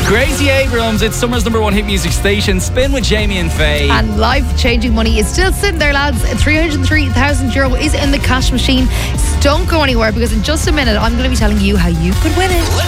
Gracie Abrams, it's summer's number one hit music station. Spin with Jamie and Faye. And life-changing money is still sitting there, lads. €303,000 is in the cash machine. So don't go anywhere, because in just a minute I'm going to be telling you how you could win it.